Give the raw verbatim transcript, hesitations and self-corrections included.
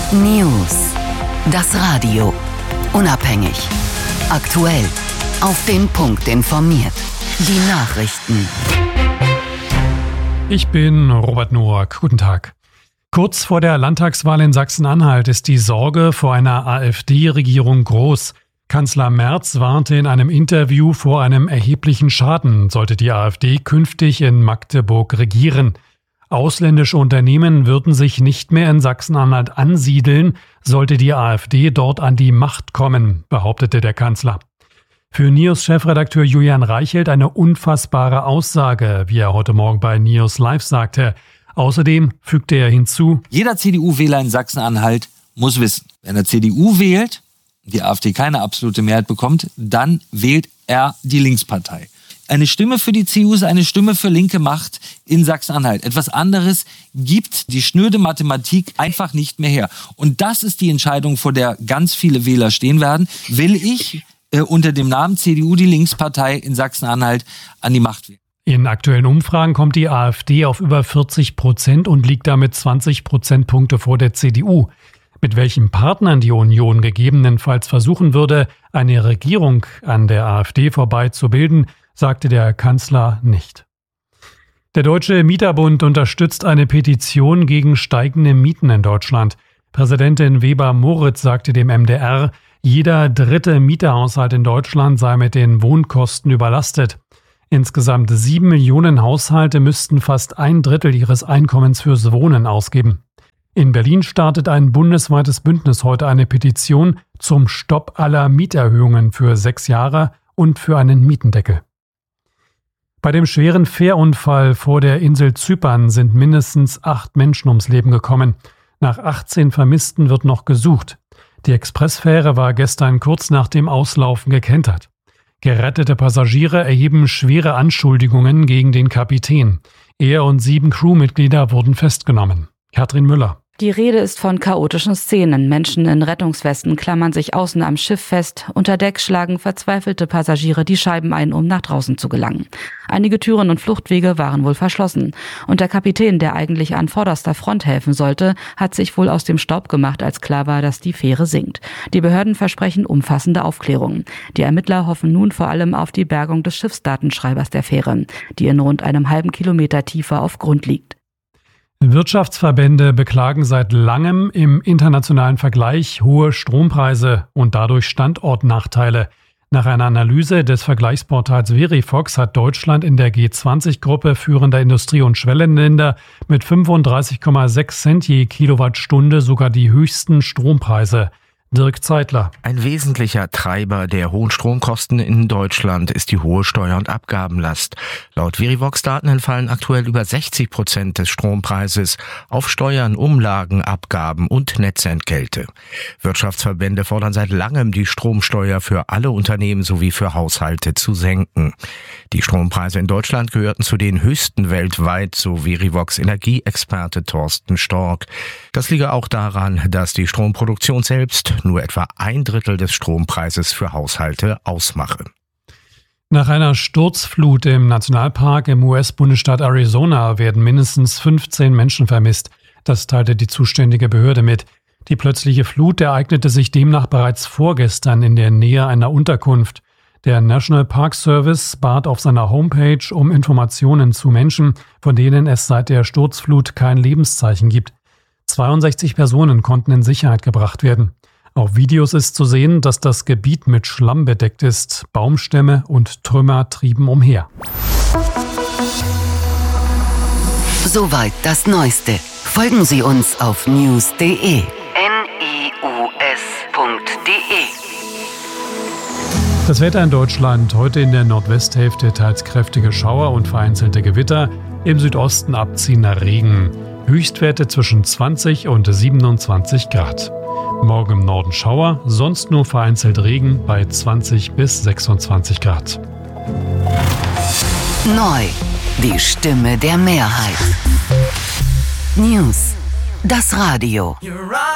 News. Das Radio. Unabhängig. Aktuell. Auf den Punkt informiert. Die Nachrichten. Ich bin Robert Noack. Guten Tag. Kurz vor der Landtagswahl in Sachsen-Anhalt ist die Sorge vor einer AfD-Regierung groß. Kanzler Merz warnte in einem Interview vor einem erheblichen Schaden, sollte die AfD künftig in Magdeburg regieren. Ausländische Unternehmen würden sich nicht mehr in Sachsen-Anhalt ansiedeln, sollte die AfD dort an die Macht kommen, behauptete der Kanzler. Für News-Chefredakteur Julian Reichelt eine unfassbare Aussage, wie er heute Morgen bei News Live sagte. Außerdem fügte er hinzu: Jeder C D U-Wähler in Sachsen-Anhalt muss wissen, wenn er C D U wählt, die AfD keine absolute Mehrheit bekommt, dann wählt er die Linkspartei. Eine Stimme für die C D U ist eine Stimme für linke Macht in Sachsen-Anhalt. Etwas anderes gibt die schnöde Mathematik einfach nicht mehr her. Und das ist die Entscheidung, vor der ganz viele Wähler stehen werden. Will ich äh, unter dem Namen C D U die Linkspartei in Sachsen-Anhalt an die Macht wählen? In aktuellen Umfragen kommt die AfD auf über vierzig Prozent und liegt damit zwanzig Prozentpunkte vor der C D U. Mit welchen Partnern die Union gegebenenfalls versuchen würde, eine Regierung an der AfD vorbeizubilden, sagte der Kanzler nicht. Der Deutsche Mieterbund unterstützt eine Petition gegen steigende Mieten in Deutschland. Präsidentin Weber-Moritz sagte dem M D R, jeder dritte Mieterhaushalt in Deutschland sei mit den Wohnkosten überlastet. Insgesamt sieben Millionen Haushalte müssten fast ein Drittel ihres Einkommens fürs Wohnen ausgeben. In Berlin startet ein bundesweites Bündnis heute eine Petition zum Stopp aller Mieterhöhungen für sechs Jahre und für einen Mietendeckel. Bei dem schweren Fährunfall vor der Insel Zypern sind mindestens acht Menschen ums Leben gekommen. Nach achtzehn Vermissten wird noch gesucht. Die Expressfähre war gestern kurz nach dem Auslaufen gekentert. Gerettete Passagiere erheben schwere Anschuldigungen gegen den Kapitän. Er und sieben Crewmitglieder wurden festgenommen. Katrin Müller. Die Rede ist von chaotischen Szenen. Menschen in Rettungswesten klammern sich außen am Schiff fest. Unter Deck schlagen verzweifelte Passagiere die Scheiben ein, um nach draußen zu gelangen. Einige Türen und Fluchtwege waren wohl verschlossen. Und der Kapitän, der eigentlich an vorderster Front helfen sollte, hat sich wohl aus dem Staub gemacht, als klar war, dass die Fähre sinkt. Die Behörden versprechen umfassende Aufklärung. Die Ermittler hoffen nun vor allem auf die Bergung des Schiffsdatenschreibers der Fähre, die in rund einem halben Kilometer Tiefe auf Grund liegt. Wirtschaftsverbände beklagen seit langem im internationalen Vergleich hohe Strompreise und dadurch Standortnachteile. Nach einer Analyse des Vergleichsportals Verivox hat Deutschland in der G zwanzig Gruppe führender Industrie- und Schwellenländer mit fünfunddreißig Komma sechs Cent je Kilowattstunde sogar die höchsten Strompreise. Dirk Zeitler. Ein wesentlicher Treiber der hohen Stromkosten in Deutschland ist die hohe Steuer- und Abgabenlast. Laut Verivox-Daten entfallen aktuell über sechzig Prozent des Strompreises auf Steuern, Umlagen, Abgaben und Netzentgelte. Wirtschaftsverbände fordern seit langem, die Stromsteuer für alle Unternehmen sowie für Haushalte zu senken. Die Strompreise in Deutschland gehörten zu den höchsten weltweit, so Verivox-Energieexperte Thorsten Stork. Das liege auch daran, dass die Stromproduktion selbst nur etwa ein Drittel des Strompreises für Haushalte ausmache. Nach einer Sturzflut im Nationalpark im U S-Bundesstaat Arizona werden mindestens fünfzehn Menschen vermisst. Das teilte die zuständige Behörde mit. Die plötzliche Flut ereignete sich demnach bereits vorgestern in der Nähe einer Unterkunft. Der National Park Service bat auf seiner Homepage um Informationen zu Menschen, von denen es seit der Sturzflut kein Lebenszeichen gibt. zweiundsechzig Personen konnten in Sicherheit gebracht werden. Auf Videos ist zu sehen, dass das Gebiet mit Schlamm bedeckt ist. Baumstämme und Trümmer trieben umher. Soweit das Neueste. Folgen Sie uns auf news punkt de. N I U S punkt de. Das Wetter in Deutschland: heute in der Nordwesthälfte teils kräftige Schauer und vereinzelte Gewitter, im Südosten abziehender Regen. Höchstwerte zwischen zwanzig und siebenundzwanzig Grad. Morgen im Norden Schauer, sonst nur vereinzelt Regen bei zwanzig bis sechsundzwanzig Grad. Neu, die Stimme der Mehrheit. News, das Radio.